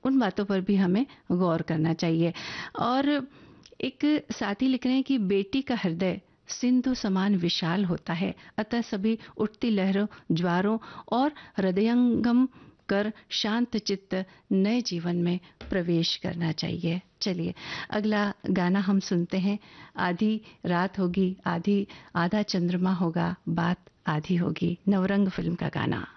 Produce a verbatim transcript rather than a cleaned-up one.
उन बातों पर भी हमें गौर करना चाहिए। और एक साथी लिख रहे हैं कि बेटी का हृदय सिंधु समान विशाल होता है, अतः सभी उठती लहरों, ज्वारों और हृदयंगम कर शांत चित्त नए जीवन में प्रवेश करना चाहिए। चलिए अगला गाना हम सुनते हैं। आधी रात होगी, आधी आधा चंद्रमा होगा, बात आधी होगी, नवरंग फिल्म का गाना।